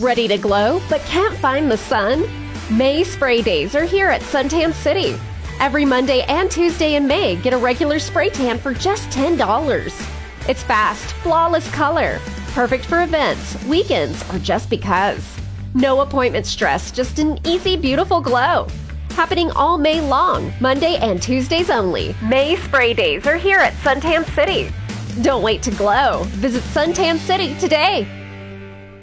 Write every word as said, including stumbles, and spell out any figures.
Ready to glow but can't find the sun? May Spray Days are here at Suntan City. Every Monday and Tuesday in May, get a regular spray tan for just ten dollars. It's fast, flawless color. Perfect for events, weekends, or just because. No appointment stress, just an easy, beautiful glow. Happening all May long, Monday and Tuesdays only. May Spray Days are here at Suntan City. Don't wait to glow. Visit Suntan City today.